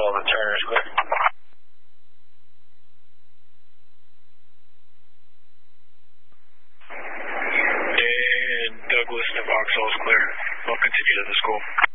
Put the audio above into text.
Sullivan Turner is clear. And Douglas to Vauxhall is clear. We'll continue to the school.